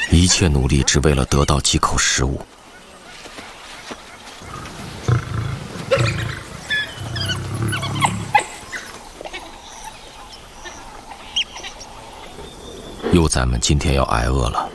一切努力只为了得到几口食物。幼崽们今天要挨饿了。